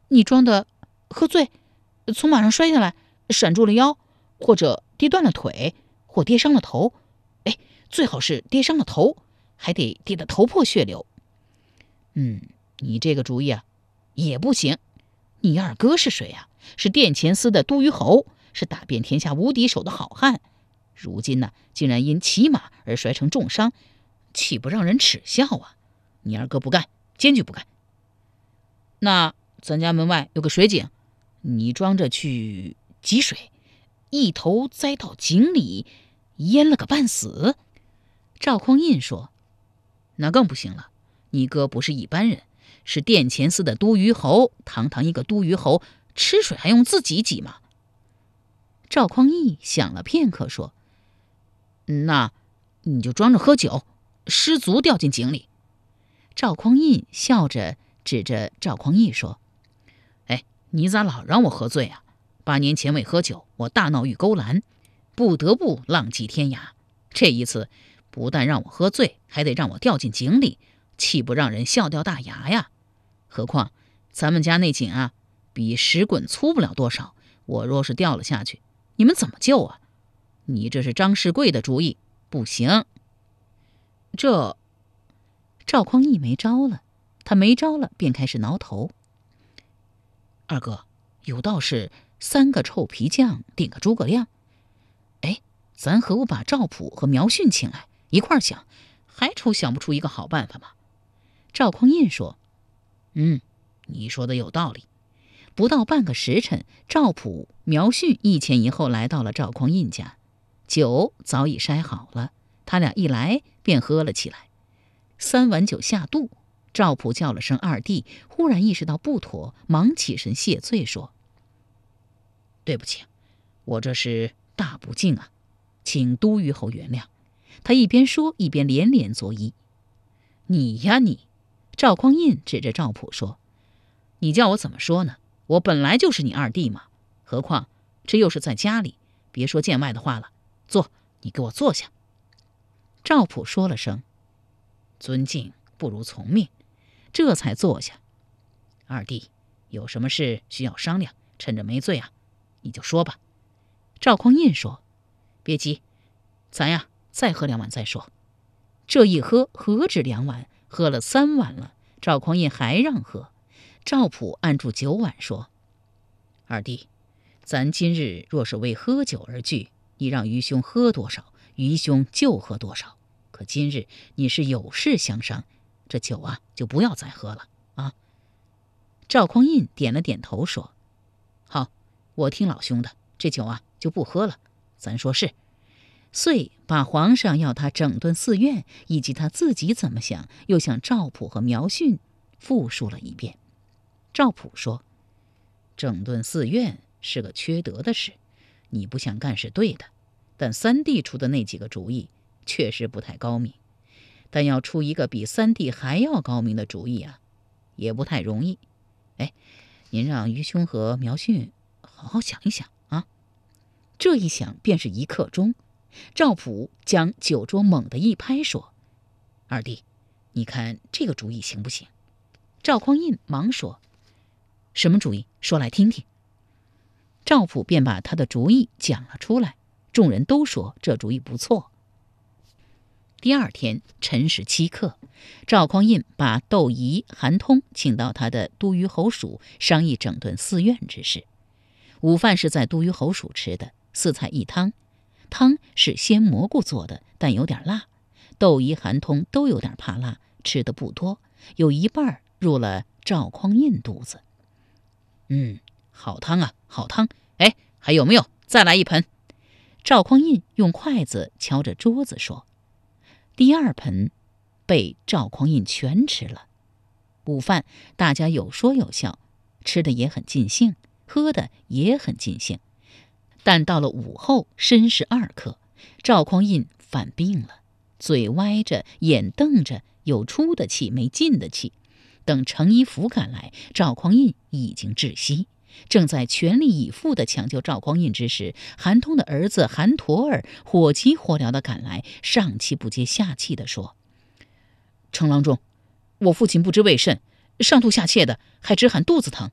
你装的喝醉，从马上摔下来，闪住了腰，或者跌断了腿，或跌伤了头。最好是跌伤了头，还得跌得头破血流。你这个主意啊，也不行。你二哥是谁啊？是殿前司的都虞侯，是打遍天下无敌手的好汉。如今呢，竟然因骑马而摔成重伤，岂不让人耻笑啊？你二哥不干，坚决不干。那咱家门外有个水井，你装着去汲水，一头栽到井里，淹了个半死。赵匡胤说：那更不行了，你哥不是一般人，是殿前司的都虞侯，堂堂一个都虞侯，吃水还用自己挤吗？赵匡胤想了片刻说：那你就装着喝酒，失足掉进井里。赵匡胤笑着指着赵匡胤说：你咋老让我喝醉啊？8年前为喝酒，我大闹玉勾栏，不得不浪迹天涯。这一次不但让我喝醉，还得让我掉进井里，岂不让人笑掉大牙呀？何况咱们家那井啊，比石滚粗不了多少，我若是掉了下去，你们怎么救啊？你这是张世贵的主意，不行。赵匡胤没招了，他没招了，便开始挠头。二哥，有道是3个臭皮匠顶个诸葛亮。咱何不把赵普和苗训请来一块儿想，还愁想不出一个好办法吗？赵匡胤说：你说的有道理。不到半个时辰，赵普、苗训一前一后来到了赵匡胤家，酒早已筛好了，他俩一来便喝了起来。3碗酒下肚，赵普叫了声二弟，忽然意识到不妥，忙起身谢罪说：对不起，我这是大不敬啊，请都虞侯原谅。他一边说一边连连作揖。你呀你，赵匡胤指着赵普说：你叫我怎么说呢？我本来就是你二弟嘛，何况这又是在家里，别说见外的话了。坐，你给我坐下。赵普说了声尊敬不如从命，这才坐下。二弟，有什么事需要商量，趁着没醉啊，你就说吧。赵匡胤说：别急，咱呀再喝2碗再说。这一喝何止2碗，喝了3碗了。赵匡胤还让喝。赵普按住酒碗说：二弟，咱今日若是为喝酒而聚，你让于兄喝多少，于兄就喝多少。可今日你是有事相商，这酒啊就不要再喝了啊。赵匡胤点了点头说：好，我听老兄的，这酒啊就不喝了，咱说是。遂把皇上要他整顿寺院，以及他自己怎么想，又向赵普和苗训复述了一遍。赵普说：整顿寺院是个缺德的事，你不想干是对的，但三弟出的那几个主意确实不太高明，但要出一个比三弟还要高明的主意啊，也不太容易。您让于兄和苗训好好想一想啊。这一想便是1刻钟。赵普将酒桌猛地一拍说：二弟，你看这个主意行不行？赵匡胤忙说：什么主意？说来听听。赵普便把他的主意讲了出来，众人都说这主意不错。第2天辰时7刻，赵匡胤把窦仪、韩通请到他的都虞侯署，商议整顿寺院之事。午饭是在都虞侯署吃的，4菜1汤。汤是鲜蘑菇做的，但有点辣。窦仪、韩通都有点怕辣，吃的不多，有一半入了赵匡胤肚子。好汤啊，好汤！还有没有？再来1盆。赵匡胤用筷子敲着桌子说。第2盆被赵匡胤全吃了。午饭大家有说有笑，吃的也很尽兴，喝的也很尽兴。但到了午后申时2刻，赵匡胤犯病了，嘴歪着，眼瞪着，有出的气没进的气。等程一福赶来，赵匡胤已经窒息。正在全力以赴地抢救赵匡胤之时，韩通的儿子韩佗儿火急火燎地赶来，上气不接下气地说：程郎中，我父亲不知为甚，上吐下泻的，还直喊肚子疼。